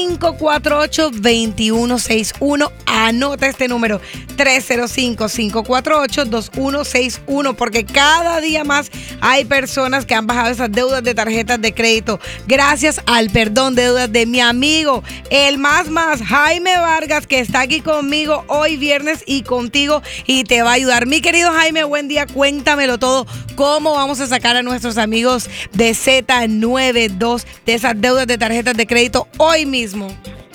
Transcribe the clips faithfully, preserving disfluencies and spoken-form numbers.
cinco cuatro ocho, dos uno seis uno. Anota este número, tres cero cinco, cinco cuatro ocho, dos uno seis uno, porque cada día más hay personas que han bajado esas deudas de tarjetas de crédito gracias al perdón de deudas de mi amigo, el más más, Jaime Vargas, que está aquí conmigo hoy viernes y contigo y te va a ayudar. Mi querido Jaime, buen día, cuéntamelo todo. ¿Cómo vamos a sacar a nuestros amigos de Z noventa y dos de esas deudas de tarjetas de crédito hoy mismo?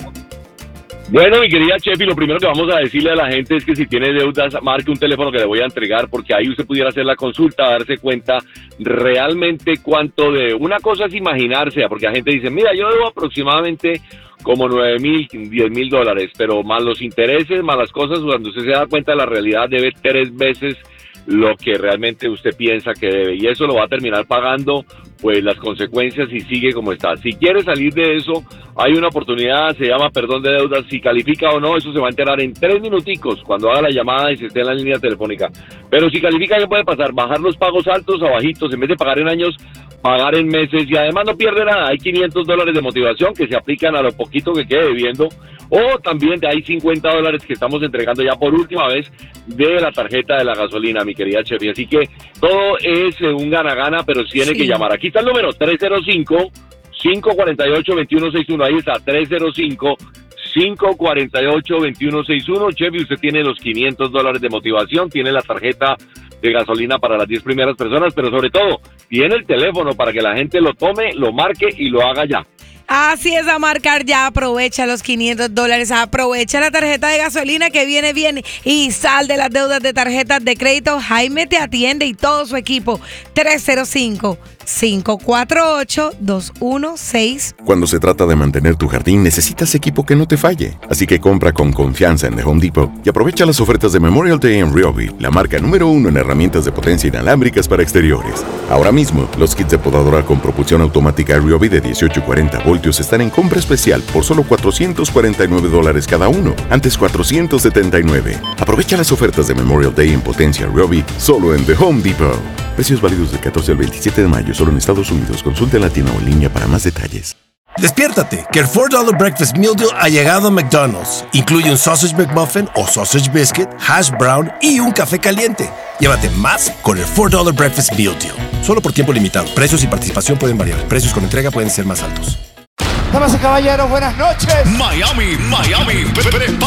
Bueno, mi querida Chefi, lo primero que vamos a decirle a la gente es que si tiene deudas, marque un teléfono que le voy a entregar, porque ahí usted pudiera hacer la consulta, darse cuenta realmente cuánto de... Una cosa es imaginarse, porque la gente dice, mira, yo debo aproximadamente como nueve mil, diez mil dólares, pero más los intereses, más las cosas, cuando usted se da cuenta de la realidad, debe tres veces lo que realmente usted piensa que debe, y eso lo va a terminar pagando pues las consecuencias si sigue como está. Si quiere salir de eso, hay una oportunidad, se llama perdón de deudas. Si califica o no, eso se va a enterar en tres minuticos cuando haga la llamada y se esté en la línea telefónica. Pero si califica, ¿qué puede pasar? Bajar los pagos altos a bajitos, en vez de pagar en años, pagar en meses, y además no pierde nada. Hay quinientos dólares de motivación que se aplican a lo poquito que quede debiendo, o también hay cincuenta dólares que estamos entregando ya por última vez de la tarjeta de la gasolina, mi querida Chefi. Así que todo es un gana-gana, pero tiene sí. que llamar. Aquí está el número, tres cero cinco, cinco cuatro ocho, dos uno seis uno. Ahí está, tres cero cinco, cinco cuatro ocho, dos uno seis uno. Chefi, usted tiene los quinientos dólares de motivación, tiene la tarjeta de gasolina para las diez primeras personas, pero sobre todo, tiene el teléfono para que la gente lo tome, lo marque y lo haga ya. Así es, a marcar ya, aprovecha los quinientos dólares, aprovecha la tarjeta de gasolina que viene bien y sal de las deudas de tarjetas de crédito. Jaime te atiende y todo su equipo. tres cero cinco, cinco cuatro ocho, dos uno seis uno. Cuando se trata de mantener tu jardín, necesitas equipo que no te falle. Así que compra con confianza en The Home Depot y aprovecha las ofertas de Memorial Day en Ryobi, la marca número uno en herramientas de potencia inalámbricas para exteriores. Ahora mismo, los kits de podadora con propulsión automática Ryobi de dieciocho y cuarenta voltios están en compra especial por solo cuatrocientos cuarenta y nueve dólares cada uno, antes cuatrocientos setenta y nueve. Aprovecha las ofertas de Memorial Day en potencia Ryobi solo en The Home Depot. Precios válidos del catorce al veintisiete de mayo solo en Estados Unidos. Consulte en la tienda o en línea para más detalles. Despiértate, que el four dollar Breakfast Meal Deal ha llegado a McDonald's. Incluye un Sausage McMuffin o Sausage Biscuit, Hash Brown y un café caliente. Llévate más con el four dollar Breakfast Meal Deal. Solo por tiempo limitado. Precios y participación pueden variar. Precios con entrega pueden ser más altos. Damas y caballeros, buenas noches. Miami, Miami,